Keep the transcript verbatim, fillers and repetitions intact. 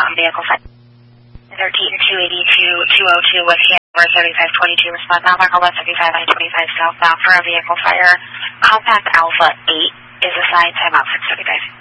um, vehicle fire. thirteen two eighty-two two oh two with Hanover thirty-five twenty-two, respond now back on one seventy-five I twenty-five southbound for a vehicle fire. Compact Alpha eight is assigned, time out six thirty-five.